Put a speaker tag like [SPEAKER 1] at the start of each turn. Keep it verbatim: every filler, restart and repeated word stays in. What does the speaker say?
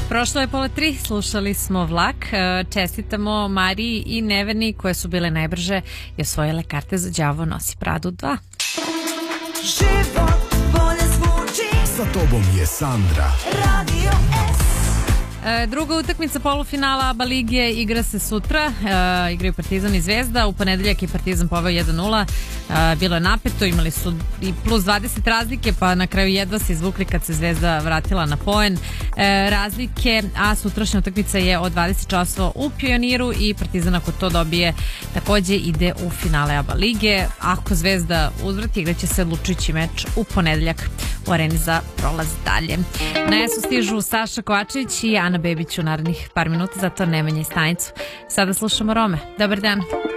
[SPEAKER 1] Prošlo je pola tri, slušali smo Vlak. Čestitamo Mariji i Neveni koje su bile najbrže i osvojile karte za Đavo nosi Pradu dva.
[SPEAKER 2] Život bolje zvuči.
[SPEAKER 3] Sa tobom je Sandra.
[SPEAKER 2] Radio S.
[SPEAKER 1] E, druga utakmica polufinala ABA lige igra se sutra. E, igraju Partizan i Zvezda. U ponedeljak je Partizan poveo jedan nula. E, bilo je napeto, imali su i plus dvadeset razlike, pa na kraju jedva se izvukli kad se Zvezda vratila na poen e, razlike, a sutrašnja utakmica je od dvadeset časova u Pioniru i Partizan ako to dobije takođe ide u finale ABA lige. Ako Zvezda uzvrati, igraće se odlučujući meč u ponedeljak u areni za prolaz dalje. Na jesu stižu Saša Kovačević i Ana Bebić u narednih par minuta, zato ne menjaj stanicu. Sada slušamo Rome. Dobar dan.